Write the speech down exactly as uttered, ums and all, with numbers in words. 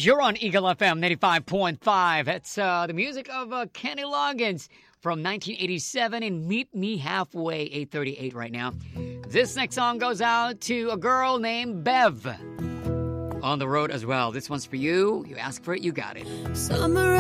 You're on Eagle F M ninety-five point five. It's uh, the music of uh, Kenny Loggins from nineteen eighty-seven and Meet Me Halfway, eight thirty-eight right now. This next song goes out to a girl named Bev on the road as well. This one's for you. You ask for it, you got it. Summer